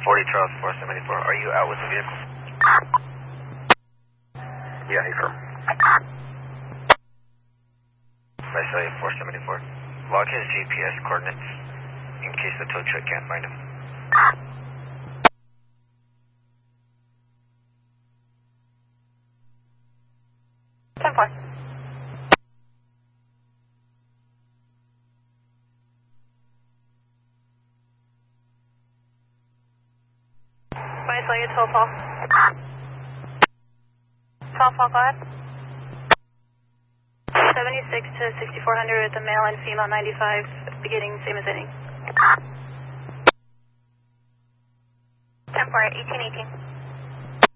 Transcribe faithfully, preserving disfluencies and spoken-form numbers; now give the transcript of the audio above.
forty Charles four seventy-four. Are you out with the vehicle? Yeah, hey, firm. Visalia four seventy-four. Log his G P S coordinates in case the tow truck can't find him. ten four. Visalia twelve Paul. twelve Paul, go ahead. seventy-six to sixty-four hundred with a male and female ninety-five, beginning same as ending. ten four, eighteen eighteen.